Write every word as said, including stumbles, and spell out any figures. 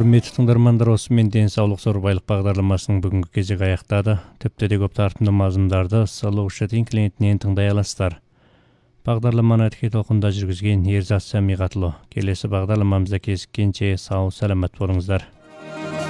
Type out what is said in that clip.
Құрметті тыңдармандар, осымен денсаулық зор байлық бағдарламасының бүгінгі кезегі аяқтады. Тіпті де көп тартымды мазмұндарды Solution клиентінен тыңдай аласыздар. Бағдарламаны тіке толқында жүргізген Ерзат Сәмиғатұлы. Келесі бағдарламамызда кездескенше сау саламат болыңыздар.